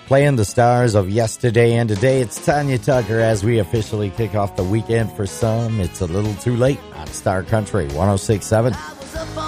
Playing the stars of yesterday and today, it's Tanya Tucker as we officially kick off the weekend for some. It's a little too late on Star Country 106.7.